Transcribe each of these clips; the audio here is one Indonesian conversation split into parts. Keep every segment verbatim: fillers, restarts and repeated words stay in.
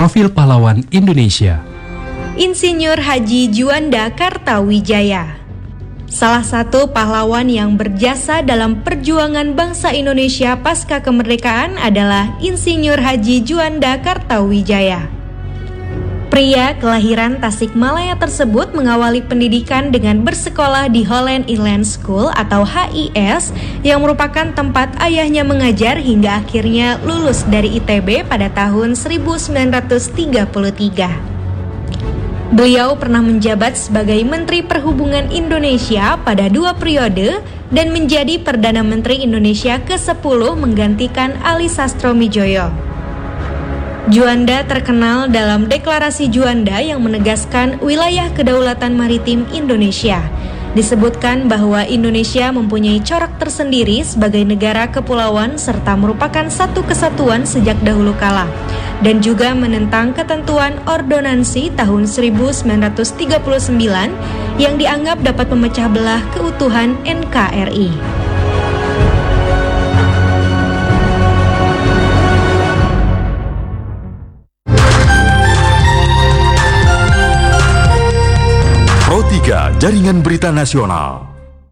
Profil Pahlawan Indonesia. Insinyur Haji Juanda Kartawijaya, salah satu pahlawan yang berjasa dalam perjuangan bangsa Indonesia pasca kemerdekaan adalah Insinyur Haji Juanda Kartawijaya. Pria kelahiran Tasikmalaya tersebut mengawali pendidikan dengan bersekolah di Holland Inland School atau H I S yang merupakan tempat ayahnya mengajar hingga akhirnya lulus dari I T B pada tahun seribu sembilan ratus tiga puluh tiga. Beliau pernah menjabat sebagai Menteri Perhubungan Indonesia pada dua periode dan menjadi Perdana Menteri Indonesia kesepuluh menggantikan Ali Sastromijoyo. Juanda terkenal dalam Deklarasi Juanda yang menegaskan wilayah kedaulatan maritim Indonesia. Disebutkan bahwa Indonesia mempunyai corak tersendiri sebagai negara kepulauan serta merupakan satu kesatuan sejak dahulu kala, dan juga menentang ketentuan ordonansi tahun seribu sembilan ratus tiga puluh sembilan yang dianggap dapat memecah belah keutuhan N K R I. Pro tiga Jaringan Berita Nasional.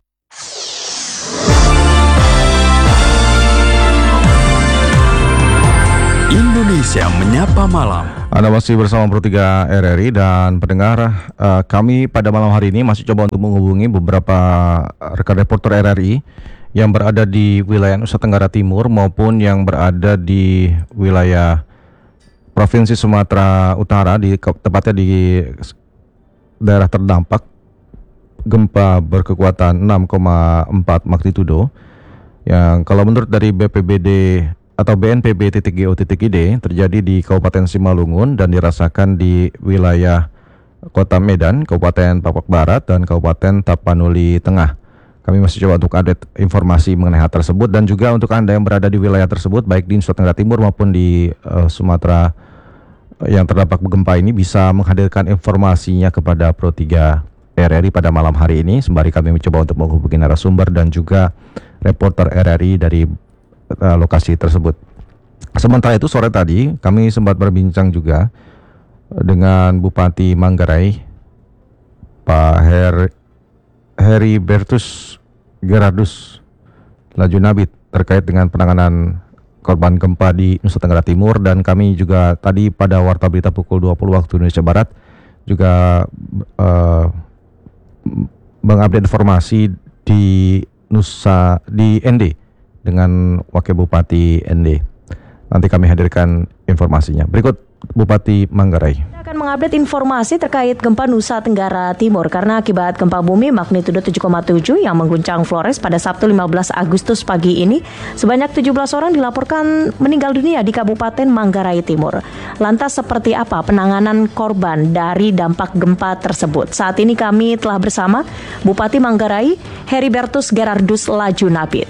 Indonesia Menyapa Malam. Anda masih bersama Pro tiga R R I dan pendengar, uh, kami pada malam hari ini masih coba untuk menghubungi beberapa rekan reporter R R I yang berada di wilayah Nusa Tenggara Timur maupun yang berada di wilayah Provinsi Sumatera Utara, di tepatnya di daerah terdampak gempa berkekuatan enam koma empat magnitudo yang kalau menurut dari B P B D atau B N P B titik G O titik I D terjadi di Kabupaten Simalungun dan dirasakan di wilayah Kota Medan, Kabupaten Papua Barat, dan Kabupaten Tapanuli Tengah. Kami masih coba untuk update informasi mengenai hal tersebut, dan juga untuk Anda yang berada di wilayah tersebut baik di Nusa Tenggara Timur maupun di uh, Sumatera yang terdampak gempa ini bisa menghadirkan informasinya kepada Pro tiga R R I pada malam hari ini, sembari kami mencoba untuk menghubungi narasumber dan juga reporter R R I dari uh, lokasi tersebut. Sementara itu sore tadi kami sempat berbincang juga dengan Bupati Manggarai, Pak Her Heribertus Gerardus Lajunabit, terkait dengan penanganan korban gempa di Nusa Tenggara Timur, dan kami juga tadi pada Warta Berita pukul dua puluh waktu Indonesia Barat juga uh, mengupdate informasi di Nusa di N D dengan Wakil Bupati N D. Nanti kami hadirkan informasinya. Berikut Bupati Manggarai. Kita akan mengupdate informasi terkait gempa Nusa Tenggara Timur karena akibat gempa bumi magnitudo tujuh koma tujuh yang mengguncang Flores pada Sabtu lima belas Agustus pagi ini, sebanyak tujuh belas orang dilaporkan meninggal dunia di Kabupaten Manggarai Timur. Lantas seperti apa penanganan korban dari dampak gempa tersebut? Saat ini kami telah bersama Bupati Manggarai, Heribertus Gerardus Lajunabit.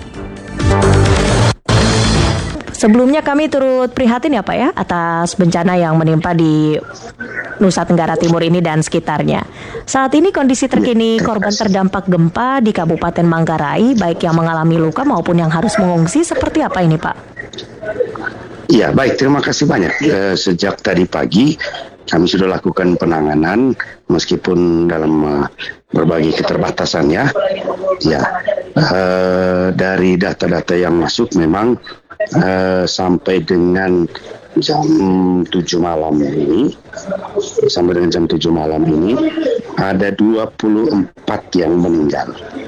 Sebelumnya kami turut prihatin ya Pak ya atas bencana yang menimpa di Nusa Tenggara Timur ini dan sekitarnya. Saat ini kondisi terkini korban terdampak gempa di Kabupaten Manggarai, baik yang mengalami luka maupun yang harus mengungsi, seperti apa ini Pak? Ya baik, terima kasih banyak. Eh, sejak tadi pagi kami sudah lakukan penanganan meskipun dalam uh, berbagai keterbatasannya. Ya, uh, dari data-data yang masuk memang Uh, sampai dengan jam tujuh malam ini sampai dengan jam tujuh malam ini ada dua puluh empat yang meninggal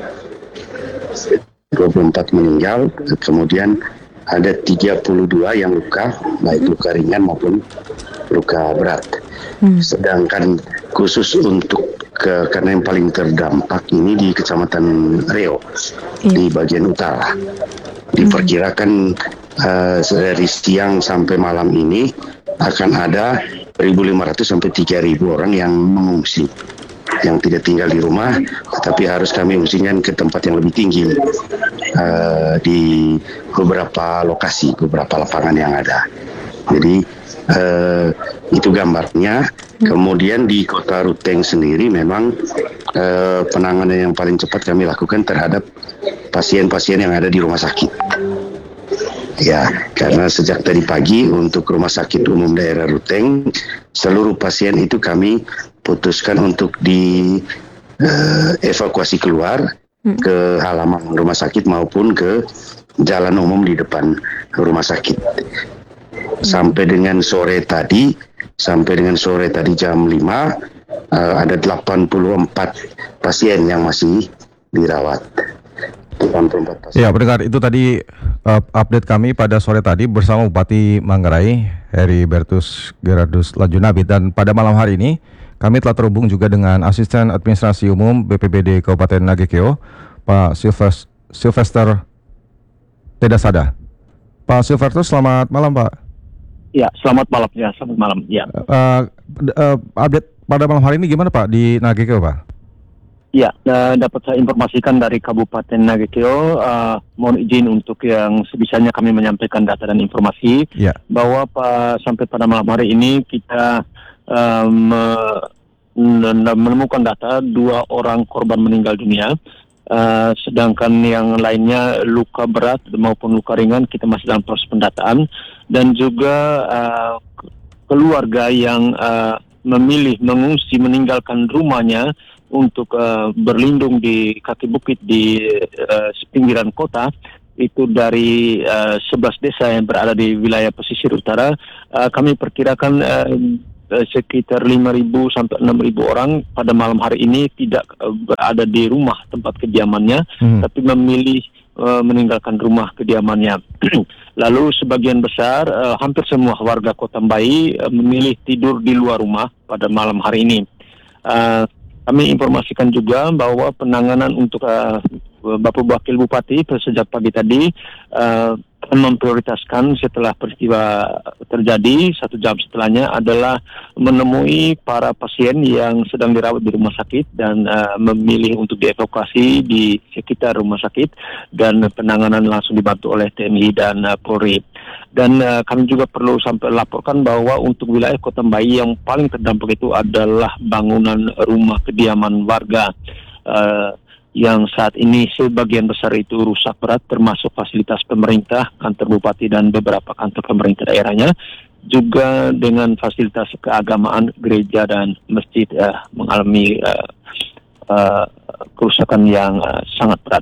dua puluh empat meninggal, kemudian ada tiga puluh dua yang luka, baik luka ringan maupun luka berat. hmm. Sedangkan khusus untuk ke, karena yang paling terdampak ini di Kecamatan Reo, hmm. di bagian utara, diperkirakan Uh, dari siang sampai malam ini akan ada dua ribu lima ratus sampai tiga ribu orang yang mengungsi, yang tidak tinggal di rumah, tetapi harus kami ungsikan ke tempat yang lebih tinggi uh, di beberapa lokasi, beberapa lapangan yang ada. Jadi uh, itu gambarnya. Kemudian di Kota Ruteng sendiri memang uh, penanganan yang paling cepat kami lakukan terhadap pasien-pasien yang ada di rumah sakit. Ya, karena sejak tadi pagi untuk Rumah Sakit Umum Daerah Ruteng, seluruh pasien itu kami putuskan untuk di uh, evakuasi keluar hmm. ke halaman rumah sakit maupun ke jalan umum di depan rumah sakit. Hmm. Sampai dengan sore tadi, sampai dengan sore tadi jam lima, uh, ada delapan puluh empat pasien yang masih dirawat. Ya, pendengar, itu tadi uh, update kami pada sore tadi bersama Bupati Manggarai, Heribertus Gerardus Lajunabit, dan pada malam hari ini kami telah terhubung juga dengan Asisten Administrasi Umum B P B D Kabupaten Nagekeo, Pak Silvester, Silvester Tedasada. Pak Silvester, selamat malam, Pak. Ya, selamat malam ya, selamat malam. Ya. Uh, uh, update pada malam hari ini gimana, Pak, di Nagekeo, Pak? Ya, uh, dapat saya informasikan dari Kabupaten Nagekeo, uh, mohon izin untuk yang sebisanya kami menyampaikan data dan informasi ya. Bahwa pa, sampai pada malam hari ini kita uh, menemukan data dua orang korban meninggal dunia, uh, sedangkan yang lainnya luka berat maupun luka ringan kita masih dalam proses pendataan, dan juga uh, keluarga yang uh, memilih mengungsi meninggalkan rumahnya untuk uh, berlindung di kaki bukit di uh, pinggiran kota, itu dari uh, sebelas desa yang berada di wilayah pesisir utara. Uh, kami perkirakan uh, sekitar lima ribu sampai enam ribu orang pada malam hari ini tidak uh, berada di rumah tempat kediamannya, hmm. tapi memilih uh, meninggalkan rumah kediamannya. Lalu sebagian besar, uh, hampir semua warga Kota Mbai uh, memilih tidur di luar rumah pada malam hari ini. Uh, Kami informasikan juga bahwa penanganan untuk uh, Bapak Wakil Bupati sejak pagi tadi uh, memprioritaskan setelah peristiwa terjadi, satu jam setelahnya adalah menemui para pasien yang sedang dirawat di rumah sakit dan uh, memilih untuk dievakuasi di sekitar rumah sakit, dan penanganan langsung dibantu oleh T N I dan uh, Polri. Dan uh, kami juga perlu sampai laporkan bahwa untuk wilayah Kota Mbai yang paling terdampak itu adalah bangunan rumah kediaman warga uh, yang saat ini sebagian besar itu rusak berat, termasuk fasilitas pemerintah, kantor bupati dan beberapa kantor pemerintah daerahnya, juga dengan fasilitas keagamaan, gereja dan masjid uh, mengalami uh, uh, kerusakan yang uh, sangat berat.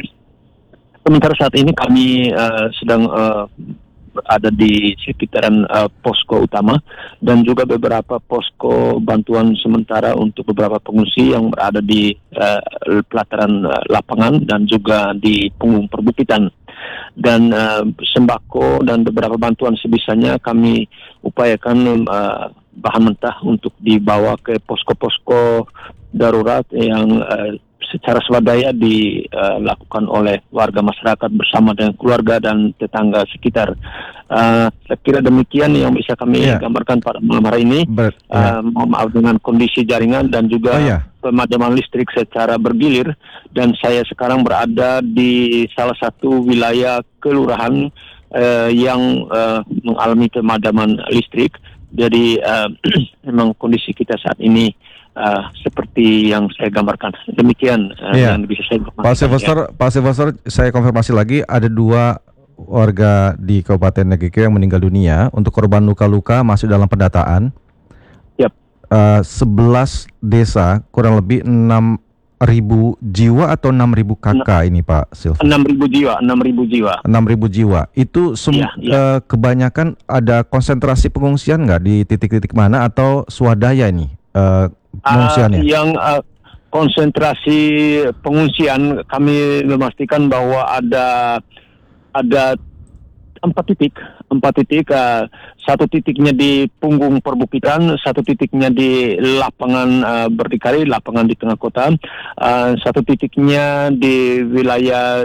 Sementara saat ini kami uh, sedang uh, berada di sekitaran uh, posko utama dan juga beberapa posko bantuan sementara untuk beberapa pengungsi yang berada di uh, pelataran uh, lapangan dan juga di punggung perbukitan. Dan uh, sembako dan beberapa bantuan sebisanya kami upayakan uh, bahan mentah untuk dibawa ke posko-posko darurat yang uh, secara swadaya dilakukan uh, oleh warga masyarakat bersama dengan keluarga dan tetangga sekitar. Uh, saya kira demikian yang bisa kami yeah. gambarkan pada malam hari ini. Ber, uh, yeah. Mohon maaf dengan kondisi jaringan dan juga oh, yeah. pemadaman listrik secara bergilir. Dan saya sekarang berada di salah satu wilayah kelurahan uh, yang uh, mengalami pemadaman listrik. Jadi uh, memang kondisi kita saat ini Uh, seperti yang saya gambarkan. Demikian uh, yeah. yang bisa saya informasikan. Pak Silvester, ya. Pak Silvester, saya konfirmasi lagi, ada dua warga di Kabupaten Nagekeo yang meninggal dunia. Untuk korban luka-luka masih dalam pendataan. Yep. Uh, sebelas desa, kurang lebih enam ribu jiwa atau enam ribu kakak ini Pak Silvester? enam ribu jiwa, enam ribu jiwa. enam ribu jiwa. Itu sem- ya, ya. Uh, kebanyakan ada konsentrasi pengungsian nggak di titik-titik mana atau swadaya ini? Uh, Uh, yang uh, konsentrasi pengungsian kami memastikan bahwa ada ada empat titik, empat titik, uh, satu titiknya di punggung perbukitan, satu titiknya di lapangan uh, berdikari, lapangan di tengah kota, uh, satu titiknya di wilayah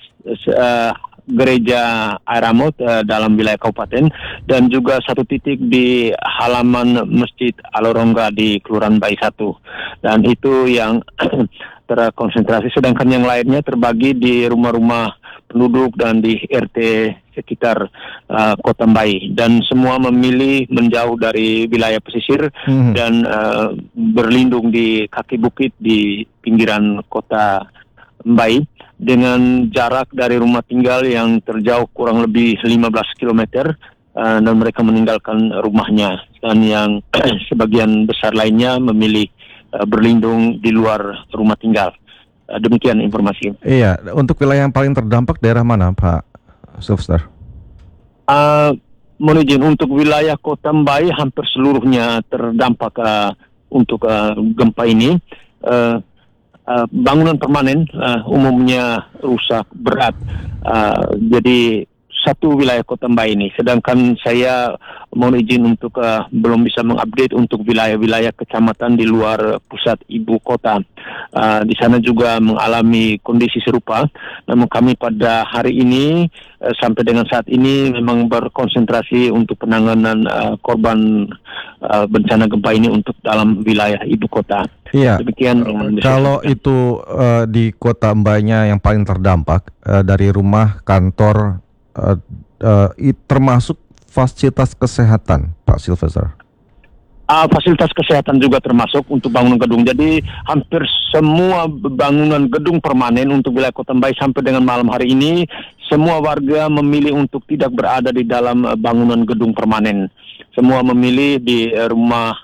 uh, gereja Airamot uh, dalam wilayah kabupaten, dan juga satu titik di halaman Masjid Alorongga di Kelurahan Mbai satu. Dan itu yang terkonsentrasi, sedangkan yang lainnya terbagi di rumah-rumah penduduk dan di R T sekitar uh, Kota Mbai, dan semua memilih menjauh dari wilayah pesisir hmm. dan uh, berlindung di kaki bukit di pinggiran kota Mbai dengan jarak dari rumah tinggal yang terjauh kurang lebih lima belas kilometer uh, dan mereka meninggalkan rumahnya, dan yang sebagian besar lainnya memilih uh, berlindung di luar rumah tinggal. Uh, demikian informasi. Iya, untuk wilayah yang paling terdampak daerah mana, Pak Sylvester? Uh, mohon izin, untuk wilayah Kota Mbai hampir seluruhnya terdampak uh, untuk uh, gempa ini. Uh, uh, bangunan permanen uh, umumnya rusak berat. Uh, jadi satu wilayah Kota Mbai ini. Sedangkan saya mohon izin untuk uh, belum bisa mengupdate untuk wilayah-wilayah kecamatan di luar pusat ibu kota. Uh, di sana juga mengalami kondisi serupa. Namun kami pada hari ini uh, sampai dengan saat ini memang berkonsentrasi untuk penanganan uh, korban uh, bencana gempa ini untuk dalam wilayah ibu kota. Iya. Demikian. Kalau itu uh, di Kota Mbainya yang paling terdampak uh, dari rumah, kantor, Uh, uh, termasuk fasilitas kesehatan, Pak Sylvester? Uh, fasilitas kesehatan juga termasuk untuk bangunan gedung. Jadi hampir semua bangunan gedung permanen untuk wilayah Kota Mbai sampai dengan malam hari ini, semua warga memilih untuk tidak berada di dalam uh, bangunan gedung permanen. Semua memilih di uh, rumah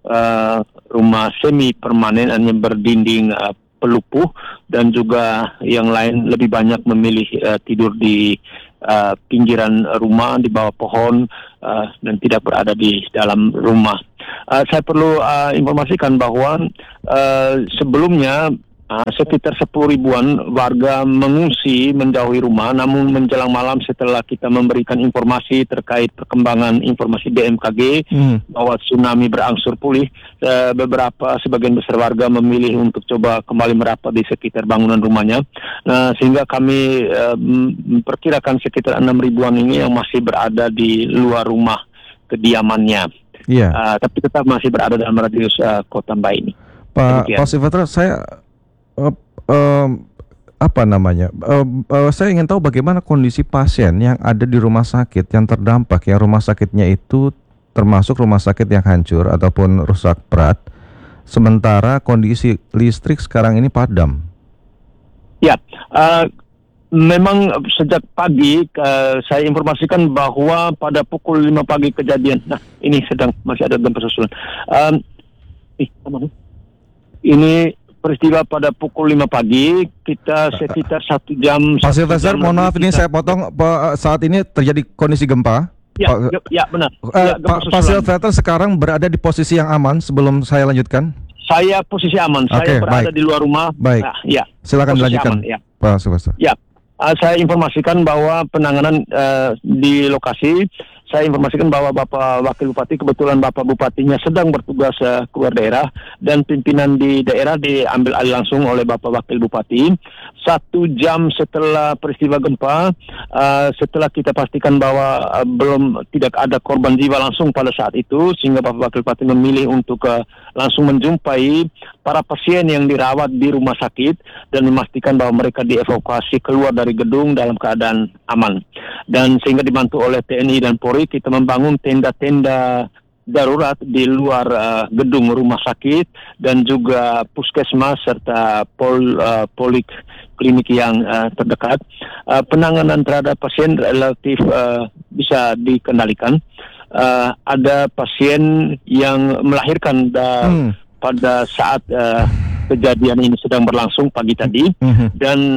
uh, rumah semi permanen yang berdinding uh, pelupuh, dan juga yang lain lebih banyak memilih uh, tidur di Uh, pinggiran rumah, di bawah pohon, uh, dan tidak berada di dalam rumah. Uh, saya perlu uh, informasikan bahwa uh, sebelumnya uh, sekitar sepuluh ribuan warga mengungsi menjauhi rumah, namun menjelang malam setelah kita memberikan informasi terkait perkembangan informasi B M K G hmm. bahwa tsunami berangsur pulih, uh, beberapa sebagian besar warga memilih untuk coba kembali merapat di sekitar bangunan rumahnya. Nah, sehingga kami uh, memperkirakan sekitar enam ribuan ini yang masih berada di luar rumah kediamannya. Iya. Uh, tapi tetap masih berada dalam radius uh, Kota Mbai ini. Pak Pak Sylvester, saya uh, uh, apa namanya? Uh, uh, saya ingin tahu bagaimana kondisi pasien yang ada di rumah sakit yang terdampak, yang rumah sakitnya itu termasuk rumah sakit yang hancur ataupun rusak berat, sementara kondisi listrik sekarang ini padam. Ya, uh, memang sejak pagi uh, saya informasikan bahwa pada pukul lima pagi kejadian. Nah, ini sedang masih ada gempa susulan. Um, ih, mana? Ini peristiwa pada pukul lima pagi, kita sekitar satu jam. Pak Sylvester, mohon maaf ini saya potong. Saat ini terjadi kondisi gempa. Ya, Pak, ya benar. Uh, ya, Pak, Pak Sylvester sekarang berada di posisi yang aman sebelum saya lanjutkan. Saya posisi aman. Okay, saya berada baik. di luar rumah. Baik. Nah, ya. Silakan Posisi dilanjutkan, aman, ya. Pak Sylvester. Ya, uh, saya informasikan bahwa penanganan uh, di lokasi, saya informasikan bahwa Bapak Wakil Bupati, kebetulan Bapak Bupatinya sedang bertugas uh, keluar daerah, dan pimpinan di daerah diambil alih langsung oleh Bapak Wakil Bupati. Satu jam setelah peristiwa gempa, uh, setelah kita pastikan bahwa uh, belum tidak ada korban jiwa langsung pada saat itu, sehingga Bapak Wakil Bupati memilih untuk uh, langsung menjumpai para pasien yang dirawat di rumah sakit dan memastikan bahwa mereka dievakuasi keluar dari gedung dalam keadaan aman. Dan sehingga dibantu oleh T N I dan Polri, kita membangun tenda-tenda darurat di luar uh, gedung rumah sakit dan juga puskesmas serta pol, uh, poliklinik yang uh, terdekat. Uh, penanganan terhadap pasien relatif uh, bisa dikendalikan. Uh, ada pasien yang melahirkan da- hmm. pada saat uh, kejadian ini sedang berlangsung pagi tadi, hmm. dan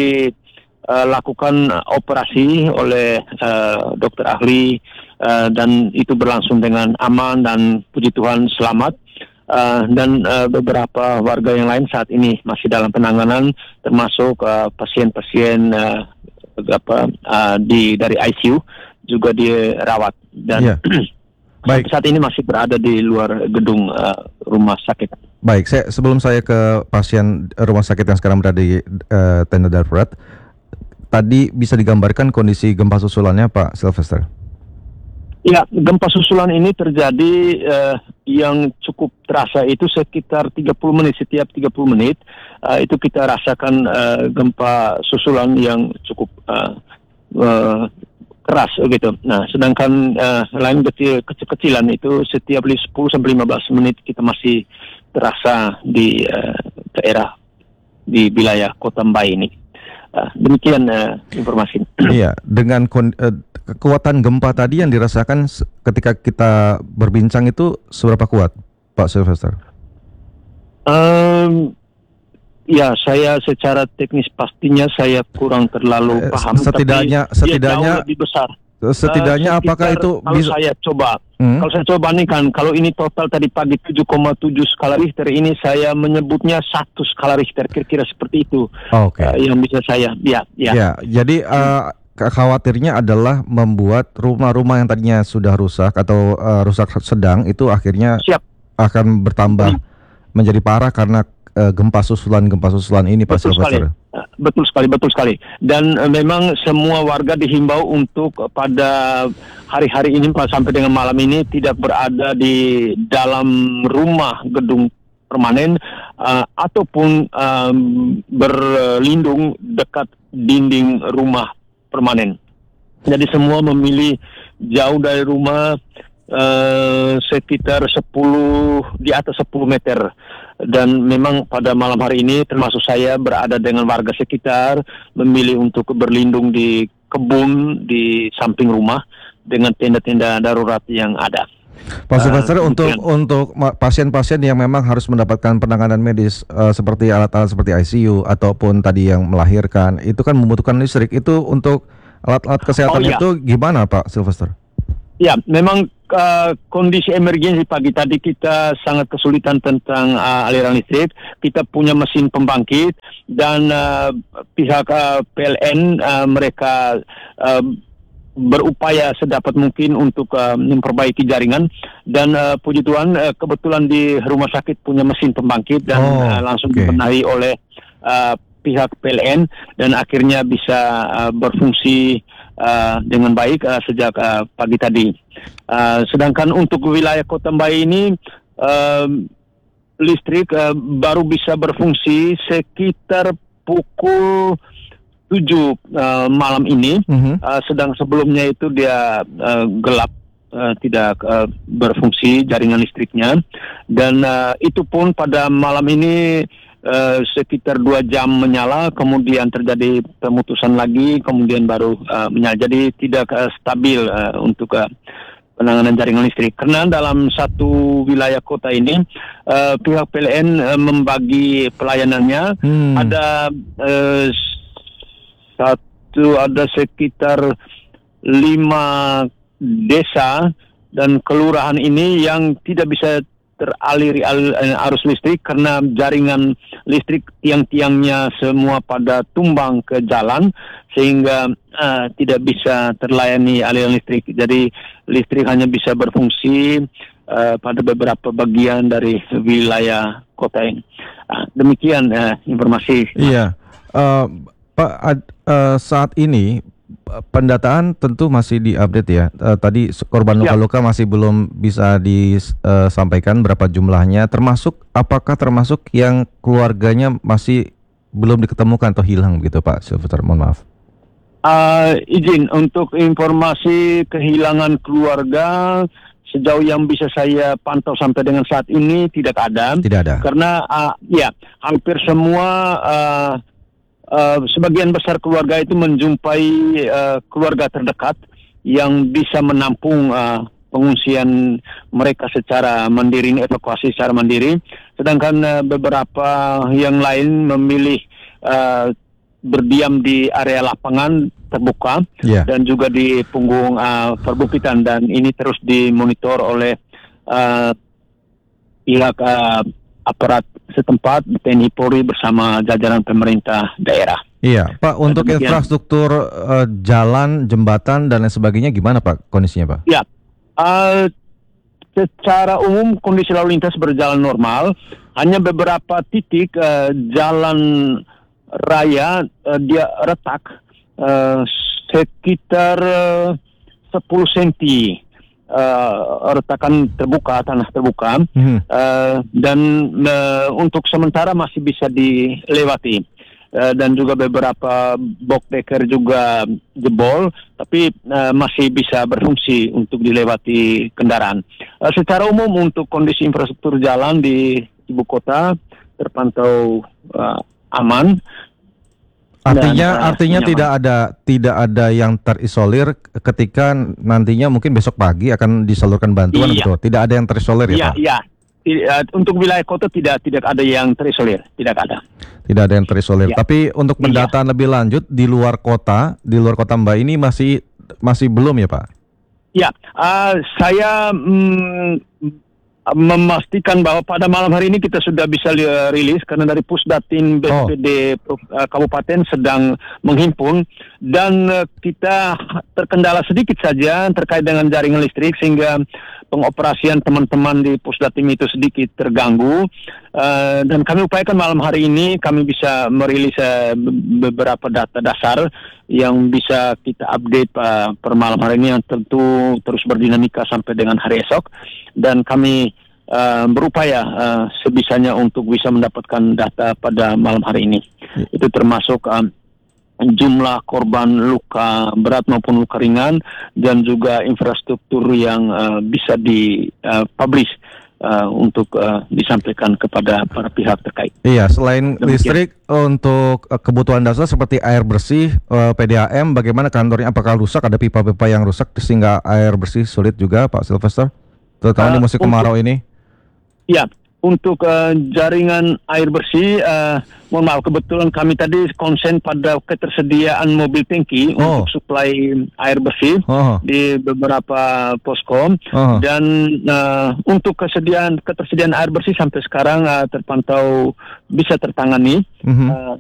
dilakukan uh, operasi oleh uh, dokter ahli, uh, dan itu berlangsung dengan aman dan puji Tuhan selamat. Uh, dan uh, beberapa warga yang lain saat ini masih dalam penanganan, termasuk uh, pasien-pasien uh, apa uh, di dari I C U juga dirawat, dan yeah. Baik. Saat ini masih berada di luar gedung uh, rumah sakit. Baik, saya sebelum saya ke pasien rumah sakit yang sekarang berada di uh, tenda darurat, tadi bisa digambarkan kondisi gempa susulannya, Pak Sylvester? Ya, gempa susulan ini terjadi uh, yang cukup terasa itu sekitar tiga puluh menit, setiap tiga puluh menit uh, itu kita rasakan uh, gempa susulan yang cukup uh, uh, keras gitu. Nah, sedangkan uh, lain kecil kecil-kecilan itu setiap sepuluh sampai lima belas menit kita masih terasa di uh, daerah di wilayah Kota Mbai ini. Uh, demikian uh, informasi. Iya, dengan kon- uh, kekuatan gempa tadi yang dirasakan s- ketika kita berbincang itu seberapa kuat, Pak Sylvester? Um, ya, saya secara teknis pastinya saya kurang terlalu Eh, paham. setidaknya- tapi dia setidaknya- jauh lebih besar. Setidaknya Uh, apakah sekitar, itu kalau bisa? saya coba, Hmm? kalau saya coba nih kan, kalau ini total tadi pagi tujuh koma tujuh skala Richter, ini saya menyebutnya satu skala Richter, kira-kira seperti itu. Oh, Oke. Uh, yang bisa saya, ya, ya. Ya, jadi uh, khawatirnya adalah membuat rumah-rumah yang tadinya sudah rusak atau uh, rusak sedang itu akhirnya Siap. akan bertambah menjadi parah karena uh, gempa susulan gempa susulan ini, Pak Betul sekali, Sylvester. Uh, betul sekali, betul sekali. Dan uh, memang semua warga dihimbau untuk uh, pada hari-hari ini Pak, sampai dengan malam ini tidak berada di dalam rumah gedung permanen uh, ataupun um, berlindung dekat dinding rumah permanen. Jadi semua memilih jauh dari rumah uh, sekitar sepuluh di atas sepuluh meter. Dan memang pada malam hari ini termasuk saya berada dengan warga sekitar memilih untuk berlindung di kebun di samping rumah dengan tenda-tenda darurat yang ada. Pak Sylvester, Uh, untuk demikian. untuk ma- pasien-pasien yang memang harus mendapatkan penanganan medis uh, seperti alat-alat seperti I C U ataupun tadi yang melahirkan, itu kan membutuhkan listrik. Itu untuk alat-alat kesehatan Oh, iya. itu gimana, Pak Sylvester? Ya, memang uh, kondisi emergensi pagi tadi kita sangat kesulitan tentang uh, aliran listrik. Kita punya mesin pembangkit dan uh, pihak uh, P L N uh, mereka uh, berupaya sedapat mungkin untuk uh, memperbaiki jaringan dan uh, puji Tuhan uh, kebetulan di rumah sakit punya mesin pembangkit dan Oh, uh, langsung oke. dibenahi oleh uh, pihak P L N dan akhirnya bisa uh, berfungsi uh, dengan baik uh, sejak uh, pagi tadi. Uh, sedangkan untuk wilayah Kota Mbai ini uh, listrik uh, baru bisa berfungsi sekitar pukul tujuh uh, malam ini. Mhm. Uh, sedang sebelumnya itu dia uh, gelap, uh, tidak uh, berfungsi jaringan listriknya, dan uh, itu pun pada malam ini uh, sekitar dua jam menyala, kemudian terjadi pemutusan lagi, kemudian baru uh, menyala. Jadi tidak uh, stabil uh, untuk uh, penanganan jaringan listrik. Karena dalam satu wilayah kota ini uh, pihak P L N uh, membagi pelayanannya. Hmm. Ada uh, satu ada sekitar lima desa dan kelurahan ini yang tidak bisa teraliri al- arus listrik karena jaringan listrik tiang-tiangnya semua pada tumbang ke jalan sehingga uh, tidak bisa terlayani aliran listrik. Jadi listrik hanya bisa berfungsi uh, pada beberapa bagian dari wilayah kota ini. Uh, demikian uh, informasi. Iya, uh, Pak. Ad- uh, saat ini uh, pendataan tentu masih diupdate ya. Uh, tadi s- korban Siap. luka-luka masih belum bisa disampaikan berapa jumlahnya. Termasuk apakah termasuk yang keluarganya masih belum diketemukan atau hilang gitu, Pak Sylvester? Mohon maaf. Uh, izin untuk informasi kehilangan keluarga sejauh yang bisa saya pantau sampai dengan saat ini tidak ada. Tidak ada. Karena uh, ya hampir semua uh, uh, sebagian besar keluarga itu menjumpai uh, keluarga terdekat yang bisa menampung uh, pengungsian mereka secara mandiri, evakuasi secara mandiri. Sedangkan uh, beberapa yang lain memilih uh, berdiam di area lapangan terbuka Iya. dan juga di punggung uh, perbukitan, dan ini terus dimonitor oleh uh, pihak uh, aparat setempat, T N I Polri bersama jajaran pemerintah daerah. Iya, Pak. Untuk Demikian. infrastruktur uh, jalan, jembatan dan lain sebagainya gimana, Pak? Kondisinya, Pak? Ya, uh, secara umum kondisi lalu lintas berjalan normal. Hanya beberapa titik uh, jalan raya uh, dia retak uh, sekitar uh, sepuluh sentimeter uh, retakan terbuka, tanah terbuka, Mhm. uh, dan uh, untuk sementara masih bisa dilewati. Uh, dan juga beberapa box decker juga jebol, tapi uh, masih bisa berfungsi untuk dilewati kendaraan. Uh, secara umum untuk kondisi infrastruktur jalan di ibu kota terpantau uh, aman. Artinya Dan, uh, artinya nyaman. tidak ada tidak ada yang terisolir ketika nantinya mungkin besok pagi akan disalurkan bantuan Iya. gitu. Tidak ada yang terisolir ya, Iya, Pak. iya. Ti- uh, Untuk wilayah kota tidak tidak ada yang terisolir, tidak ada. Tidak ada yang terisolir. Iya. Tapi untuk Iya. pendataan lebih lanjut di luar kota, di luar kota Mbak ini masih masih belum ya, Pak? Ya, uh, saya mm, memastikan bahwa pada malam hari ini kita sudah bisa li- rilis karena dari Pusdatin B P D uh, Kabupaten sedang menghimpun dan uh, kita terkendala sedikit saja terkait dengan jaringan listrik sehingga pengoperasian teman-teman di Pusdatin itu sedikit terganggu. Uh, dan kami upayakan malam hari ini kami bisa merilis uh, be- beberapa data dasar yang bisa kita update uh, per malam hari ini yang tentu terus berdinamika sampai dengan hari esok, dan kami uh, berupaya uh, sebisanya untuk bisa mendapatkan data pada malam hari ini. Itu termasuk um, jumlah korban luka berat maupun luka ringan dan juga infrastruktur yang uh, bisa dipublish uh, untuk uh, disampaikan kepada para pihak terkait. Iya, selain Demikian. listrik untuk uh, kebutuhan dasar seperti air bersih, uh, P D A M, bagaimana kantornya? Apakah rusak? Ada pipa-pipa yang rusak sehingga air bersih sulit juga, Pak Sylvester? Terutama Uh, di musim untuk- kemarau ini. Ya, untuk uh, jaringan air bersih, uh, mohon maaf kebetulan kami tadi konsen pada ketersediaan mobil tangki Oh. untuk suplai air bersih Oh, di beberapa posko, oh. dan uh, untuk kesediaan ketersediaan air bersih sampai sekarang uh, terpantau bisa tertangani. Mhm. Uh,